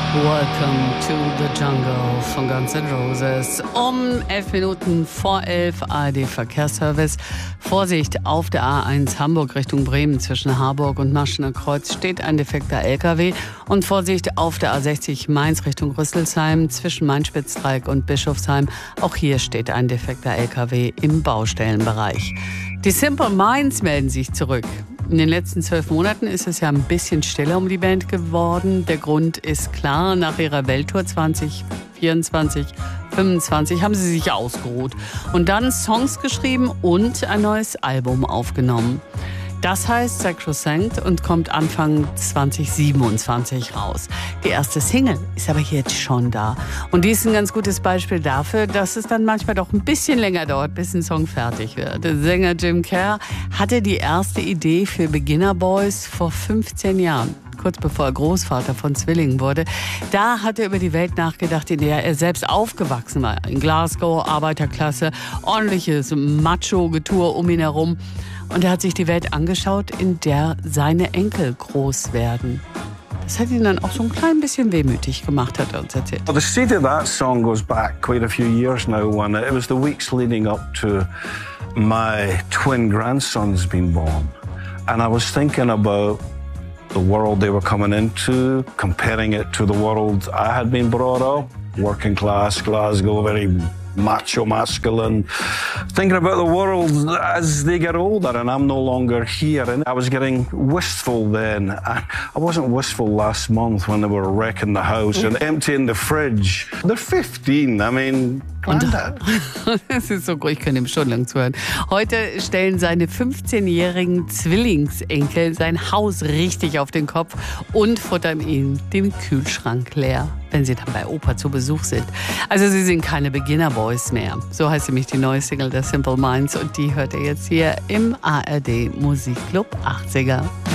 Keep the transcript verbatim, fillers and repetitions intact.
Welcome to the Jungle von Guns N' Roses. Um elf Minuten vor elf, A R D-Verkehrsservice. Vorsicht, auf der A eins Hamburg Richtung Bremen zwischen Harburg und Maschener Kreuz steht ein defekter L K W. Und Vorsicht, auf der A sechzig Mainz Richtung Rüsselsheim zwischen Main-Spitzdreieck und Bischofsheim. Auch hier steht ein defekter L K W im Baustellenbereich. Die Simple Minds melden sich zurück. In den letzten zwölf Monaten ist es ja ein bisschen stiller um die Band geworden. Der Grund ist klar, nach ihrer Welttour zwanzig vierundzwanzig, fünfundzwanzig haben sie sich ausgeruht und dann Songs geschrieben und ein neues Album aufgenommen. Das heißt Sacrosanct und kommt Anfang zwanzig siebenundzwanzig raus. Die erste Single ist aber jetzt schon da. Und die ist ein ganz gutes Beispiel dafür, dass es dann manchmal doch ein bisschen länger dauert, bis ein Song fertig wird. Der Sänger Jim Kerr hatte die erste Idee für Beginner Boys vor fünfzehn Jahren. Kurz bevor er Großvater von Zwillingen wurde. Da hat er über die Welt nachgedacht, in der er selbst aufgewachsen war. In Glasgow, Arbeiterklasse, ordentliches Macho-Getue um ihn herum. Und er hat sich die Welt angeschaut, in der seine Enkel groß werden. Das hat ihn dann auch so ein klein bisschen wehmütig gemacht, hat er uns erzählt. Well, the seed of that song goes back quite a few years now. When it was the weeks leading up to my twin grandsons being born. And I was thinking about the world they were coming into, comparing it to the world I had been brought up, working class, Glasgow, very macho, masculine, thinking about the world as they get older and I'm no longer here. And I was getting wistful then. I wasn't wistful last month when they were wrecking the house and emptying the fridge. They're fifteen, I mean... Und das ist so gut, ich kann ihm schon lang zuhören. Heute stellen seine fünfzehnjährigen Zwillingsenkel sein Haus richtig auf den Kopf und futtern ihn den Kühlschrank leer, wenn sie dann bei Opa zu Besuch sind. Also sie sind keine Beginner Boys mehr. So heißt nämlich die neue Single der Simple Minds und die hört ihr jetzt hier im A R D Musikclub achtziger.